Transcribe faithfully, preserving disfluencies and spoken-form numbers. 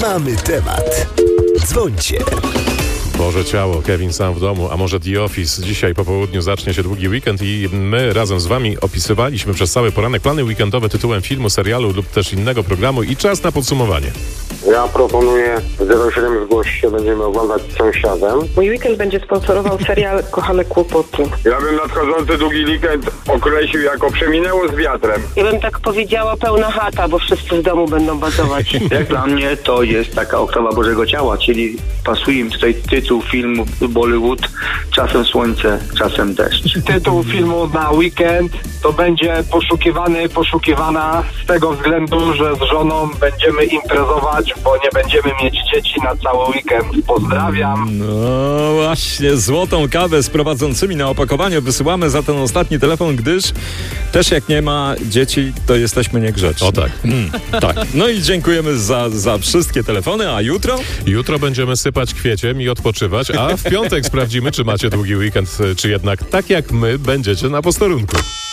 Mamy temat. Dzwońcie. Boże ciało, Kevin sam w domu, a może The Office. Dzisiaj po południu zacznie się długi weekend i my razem z wami opisywaliśmy przez cały poranek plany weekendowe tytułem filmu, serialu lub też innego programu i czas na podsumowanie. Ja proponuję zero siedem zgłoś się, będziemy oglądać z Sąsiadem. Mój weekend będzie sponsorował serial Kochane Kłopoty. Ja bym nadchodzący długi weekend określił jako przeminęło z wiatrem. Ja bym tak powiedziała pełna chata, bo wszyscy w domu będą bazować. Jak dla mnie to jest taka oktawa Bożego Ciała, czyli pasuje mi tutaj tytuł filmu Bollywood, czasem słońce, czasem deszcz. Tytuł filmu na weekend to będzie poszukiwany, poszukiwana z tego względu, że z żoną będziemy imprezować, bo nie będziemy mieć dzieci na cały weekend. Pozdrawiam. No właśnie, złotą kawę z prowadzącymi na opakowaniu wysyłamy za ten ostatni telefon, gdyż też jak nie ma dzieci, to jesteśmy niegrzeczni. O tak. Mm, tak. No i dziękujemy za, za wszystkie telefony, a jutro? Jutro będziemy sypać kwieciem i odpoczywać, a w piątek sprawdzimy, czy macie długi weekend, czy jednak tak jak my będziecie na posterunku.